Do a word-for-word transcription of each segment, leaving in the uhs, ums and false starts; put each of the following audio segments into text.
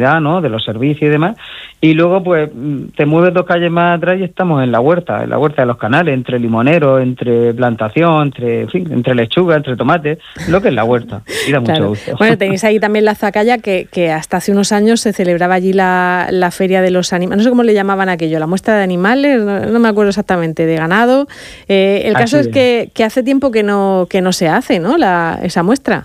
comunidad, ¿no?, de los servicios y demás, y luego pues te mueves dos calles más atrás y estamos en la huerta, en la huerta de los Canales, entre limoneros, entre plantación, entre, en fin, entre lechuga, entre tomates, lo que es la huerta, y da mucho claro. gusto. Bueno, tenéis ahí también la Zacalla, que, que hasta hace unos años se celebraba allí la, la feria de los animales, no sé cómo le llamaban aquello, la muestra de animales, no, no me acuerdo exactamente, de ganado. Eh, el caso Así es, es. Que, que hace tiempo que no, que no se hace, ¿no?, la, esa muestra.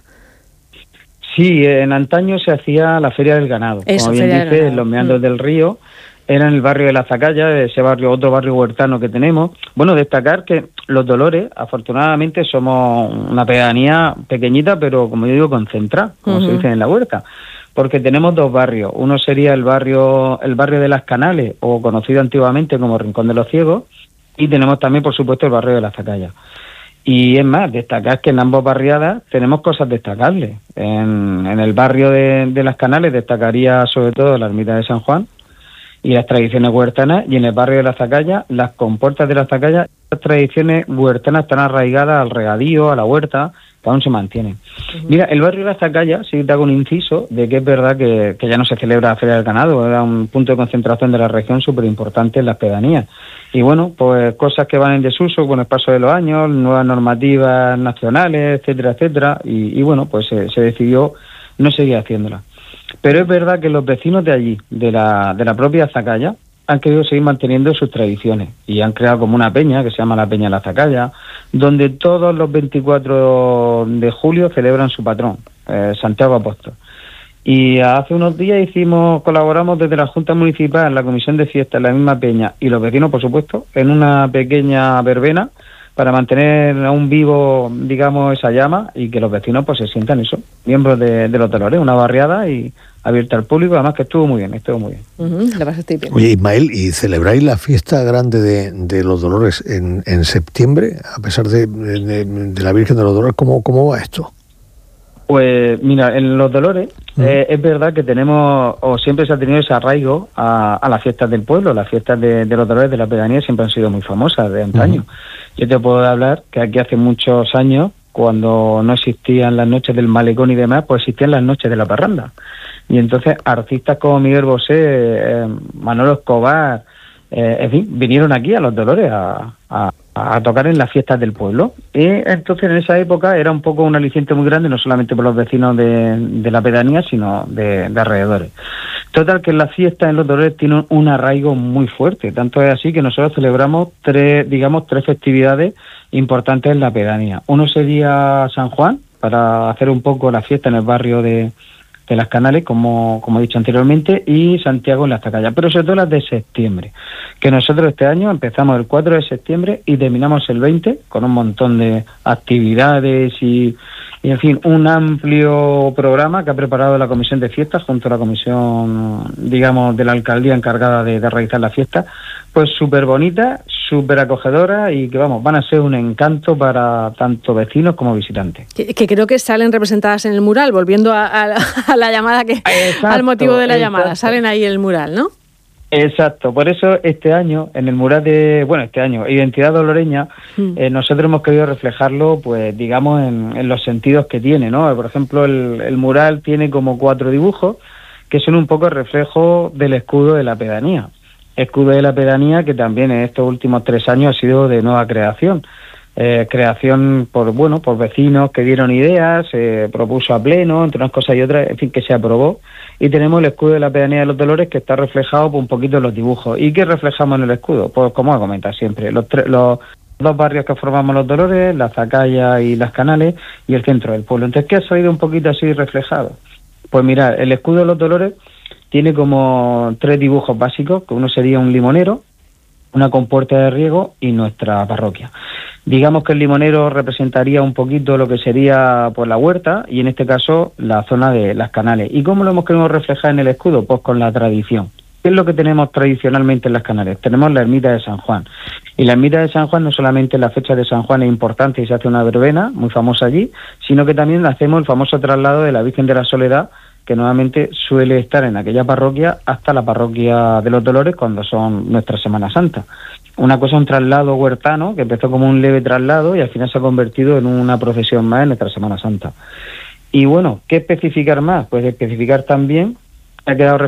Sí, en antaño se hacía la Feria del Ganado, Eso, como bien dice, en los meandros mm. del río, era en el barrio de la Zacalla, ese barrio, otro barrio huertano que tenemos. Bueno, destacar que Los Dolores, afortunadamente, somos una pedanía pequeñita, pero como yo digo, concentrada, como uh-huh. se dice en la huerta, porque tenemos dos barrios. Uno sería el barrio, el barrio de las Canales, o conocido antiguamente como Rincón de los Ciegos, y tenemos también, por supuesto, el barrio de la Zacalla. Y es más, destacar que en ambas barriadas tenemos cosas destacables. En, en el barrio de, de las Canales destacaría sobre todo la ermita de San Juan y las tradiciones huertanas, y en el barrio de la Zacalla, las compuertas de la Zacalla, las tradiciones huertanas están arraigadas al regadío, a la huerta, que aún se mantienen. Uh-huh. Mira, el barrio de la Zacalla, sí te hago un inciso de que es verdad que, que ya no se celebra la Feria del Ganado, era un punto de concentración de la región súper importante en las pedanías. Y bueno, pues cosas que van en desuso con el paso de los años, nuevas normativas nacionales, etcétera, etcétera, y, y bueno, pues se, se decidió no seguir haciéndola. Pero es verdad que los vecinos de allí, de la, de la propia Zacalla, han querido seguir manteniendo sus tradiciones y han creado como una peña que se llama la Peña de la Zacalla, donde todos los veinticuatro de julio celebran su patrón, eh, Santiago Apóstol. Y hace unos días hicimos, colaboramos desde la Junta Municipal, la Comisión de Fiestas, la misma peña y los vecinos, por supuesto, en una pequeña verbena para mantener aún vivo, digamos, esa llama y que los vecinos pues se sientan eso, miembros de, de Los Dolores, una barriada y abierta al público, además que estuvo muy bien, estuvo muy bien. Uh-huh, la pasaste bien. Oye, Ismael, ¿y celebráis la fiesta grande de, de Los Dolores en, en septiembre, a pesar de, de, de la Virgen de los Dolores? ¿Cómo, cómo va esto? Pues mira, en Los Dolores uh-huh. eh, es verdad que tenemos, o siempre se ha tenido ese arraigo a, a las fiestas del pueblo. Las fiestas de, de Los Dolores de la pedanía siempre han sido muy famosas de antaño. Uh-huh. Yo te puedo hablar que aquí hace muchos años, cuando no existían las noches del malecón y demás, pues existían las noches de la parranda. Y entonces artistas como Miguel Bosé, eh, Manolo Escobar, eh, en fin, vinieron aquí a Los Dolores a, a, a tocar en las fiestas del pueblo. Y entonces en esa época era un poco un aliciente muy grande, no solamente por los vecinos de, de la pedanía, sino de, de alrededores. Total, que las fiestas en Los Dolores tienen un arraigo muy fuerte, tanto es así que nosotros celebramos tres, digamos, tres festividades importantes en la pedanía. Uno sería San Juan, para hacer un poco la fiesta en el barrio de, de las Canales, como, como he dicho anteriormente, y Santiago en la Zacalla, pero sobre todo las de septiembre, que nosotros este año empezamos el cuatro de septiembre y terminamos el veinte, con un montón de actividades y... Y, en fin, un amplio programa que ha preparado la Comisión de Fiestas junto a la Comisión, digamos, de la Alcaldía encargada de, de realizar la fiesta, pues súper bonita, súper acogedora y que, vamos, van a ser un encanto para tanto vecinos como visitantes. Que, que creo que salen representadas en el mural, volviendo a, a, a la llamada, que exacto, al motivo de la exacto. llamada, salen ahí en el mural, ¿no? Exacto, por eso este año, en el mural de, bueno, este año, Identidad Doloreña, mm. eh, nosotros hemos querido reflejarlo, pues, digamos, en, en los sentidos que tiene, ¿no? Por ejemplo, el, el mural tiene como cuatro dibujos que son un poco el reflejo del escudo de la pedanía. Escudo de la pedanía que también en estos últimos tres años ha sido de nueva creación. Eh, creación por, bueno, por vecinos que dieron ideas, se eh, propuso a pleno, entre unas cosas y otras, en fin, que se aprobó. Y tenemos el escudo de la pedanía de Los Dolores que está reflejado por un poquito en los dibujos. ¿Y qué reflejamos en el escudo? Pues como he comentado siempre, los, tre- los dos barrios que formamos Los Dolores, la Zacalla y las Canales, y el centro del pueblo. Entonces, ¿qué ha salido un poquito así reflejado? Pues mirad, el escudo de Los Dolores tiene como tres dibujos básicos, que uno sería un limonero, una compuerta de riego y nuestra parroquia. Digamos que el limonero representaría un poquito lo que sería pues la huerta y en este caso la zona de las Canales. ¿Y cómo lo hemos querido reflejar en el escudo? Pues con la tradición. ¿Qué es lo que tenemos tradicionalmente en las Canales? Tenemos la ermita de San Juan. Y la ermita de San Juan no solamente la fecha de San Juan es importante y se hace una verbena muy famosa allí, sino que también hacemos el famoso traslado de la Virgen de la Soledad, que nuevamente suele estar en aquella parroquia hasta la parroquia de Los Dolores cuando son nuestra Semana Santa. Una cosa, un traslado huertano, que empezó como un leve traslado y al final se ha convertido en una procesión más en nuestra Semana Santa. Y bueno, ¿qué especificar más? Pues especificar también, ha quedado